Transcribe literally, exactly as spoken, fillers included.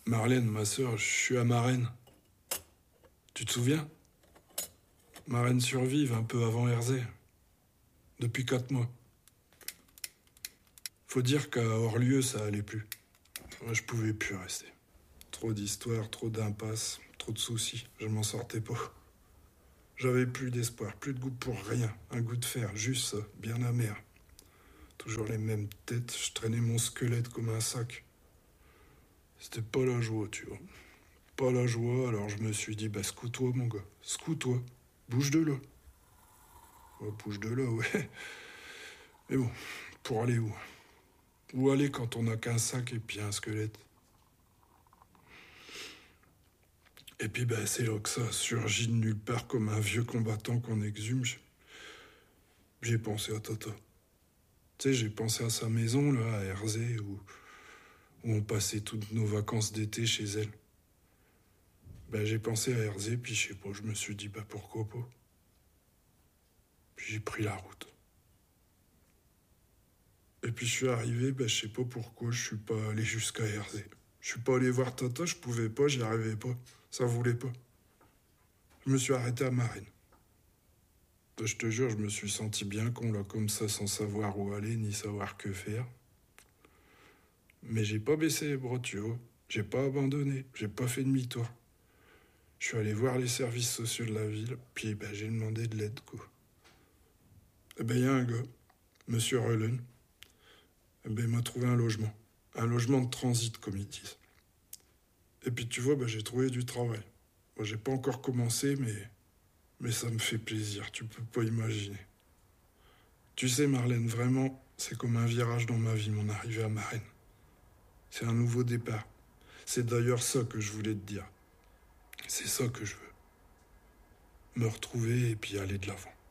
Marlène, ma sœur, je suis à Marennes. Tu te souviens? Marennes survive un peu avant Herzé. Depuis quatre mois. Faut dire qu'à Orlieu, ça allait plus. Moi, je pouvais plus rester. Trop d'histoires, trop d'impasses, trop de soucis. Je m'en sortais pas. J'avais plus d'espoir, plus de goût pour rien. Un goût de fer, juste ça, bien amer. Toujours les mêmes têtes, je traînais mon squelette comme un sac. C'était pas la joie, tu vois. Pas la joie, alors je me suis dit, bah secoue-toi, mon gars. Secoue-toi. Bouge de là. Ouais, bouge de là, ouais. Mais bon, pour aller où? Où aller quand on n'a qu'un sac et puis un squelette? Et puis ben, c'est là que ça surgit de nulle part comme un vieux combattant qu'on exhume. J'ai pensé à Tata. Tu sais, j'ai pensé à sa maison, là, à Herzé, où, où on passait toutes nos vacances d'été chez elle. Ben, j'ai pensé à Herzé, puis je sais pas, je me suis dit, bah pourquoi pas. Puis j'ai pris la route. Et puis je suis arrivé, ben, je sais pas pourquoi, je suis pas allé jusqu'à Herzé. Je suis pas allé voir Tata, je pouvais pas, j'y arrivais pas. Ça voulait pas. Je me suis arrêté à Marennes. Je te jure, je me suis senti bien con, là, comme ça, sans savoir où aller, ni savoir que faire. Mais j'ai pas baissé les bras, tu vois. J'ai pas abandonné, j'ai pas fait demi-tour. Je suis allé voir les services sociaux de la ville, puis ben, j'ai demandé de l'aide, quoi. Eh ben, y a un gars, Monsieur Reulen, eh ben, il m'a trouvé un logement. Un logement de transit, comme ils disent. Et puis, tu vois, ben, j'ai trouvé du travail. Moi, j'ai pas encore commencé, mais... Mais ça me fait plaisir, tu peux pas imaginer. Tu sais, Marlène, vraiment, c'est comme un virage dans ma vie, mon arrivée à Marennes. C'est un nouveau départ. C'est d'ailleurs ça que je voulais te dire. C'est ça que je veux. Me retrouver et puis aller de l'avant.